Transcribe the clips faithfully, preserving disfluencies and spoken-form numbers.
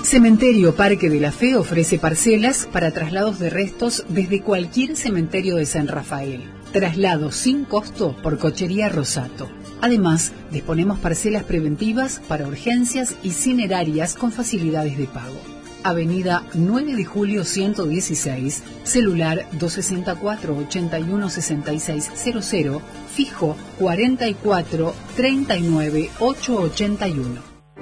Cementerio Parque de la Fe ofrece parcelas para traslados de restos desde cualquier cementerio de San Rafael. Traslado sin costo por Cochería Rosato. Además, disponemos parcelas preventivas para urgencias y cinerarias con facilidades de pago. Avenida nueve de julio ciento dieciséis, celular dos seis cuatro, ocho uno seis seis cero cero, fijo cuarenta y cuatro, treinta y nueve, ochocientos ochenta y uno.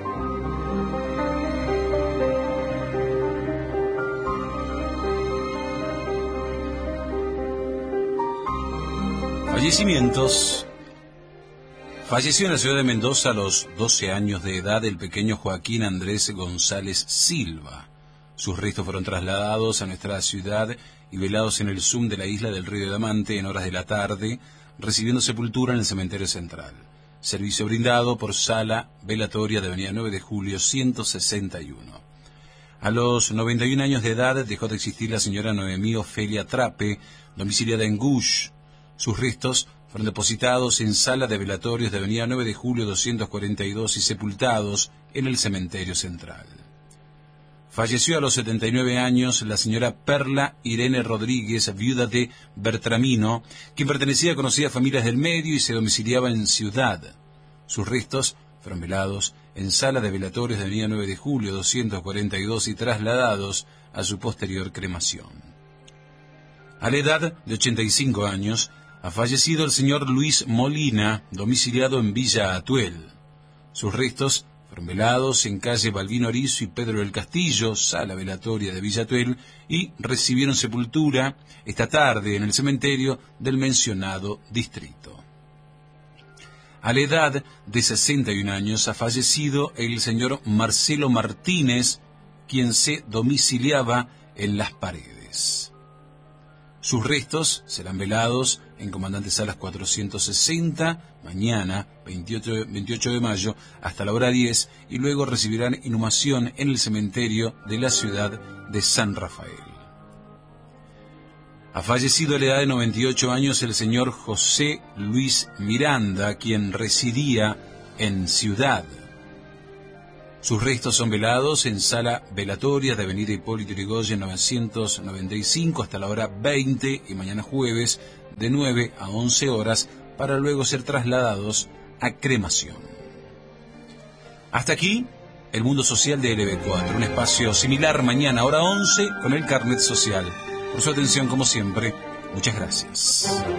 Fallecimientos. Falleció en la ciudad de Mendoza a los doce años de edad el pequeño Joaquín Andrés González Silva. Sus restos fueron trasladados a nuestra ciudad y velados en el S U M de la isla del Río de Diamante en horas de la tarde, recibiendo sepultura en el cementerio central. Servicio brindado por Sala Velatoria de Avenida nueve de julio ciento sesenta y uno. A los noventa y un años de edad dejó de existir la señora Noemí Ofelia Trape, domiciliada en Gush. Sus restos fueron depositados en Sala de Velatorios de Avenida nueve de julio doscientos cuarenta y dos y sepultados en el cementerio central. Falleció a los setenta y nueve años la señora Perla Irene Rodríguez, viuda de Bertramino, quien pertenecía a conocidas familias del medio y se domiciliaba en Ciudad. Sus restos fueron velados en Sala de Velatorios de Avenida nueve de julio doscientos cuarenta y dos y trasladados a su posterior cremación. A la edad de ochenta y cinco años, ha fallecido el señor Luis Molina, domiciliado en Villa Atuel. Sus restos fueron velados en calle Balbino Arizo y Pedro del Castillo, Sala Velatoria de Villa Atuel, y recibieron sepultura esta tarde en el cementerio del mencionado distrito. A la edad de sesenta y un años ha fallecido el señor Marcelo Martínez, quien se domiciliaba en Las Paredes. Sus restos serán velados en Comandante Salas cuatrocientos sesenta, mañana, veintiocho de mayo, hasta la hora diez, y luego recibirán inhumación en el cementerio de la ciudad de San Rafael. Ha fallecido a la edad de noventa y ocho años el señor José Luis Miranda, quien residía en Ciudad. Sus restos son velados en Sala Velatoria de Avenida Hipólito Yrigoyen novecientos noventa y cinco hasta la hora veinte y mañana jueves de nueve a once horas para luego ser trasladados a cremación. Hasta aquí el Mundo Social de L B cuatro, un espacio similar mañana hora once con el Carnet Social. Por su atención, como siempre, muchas gracias.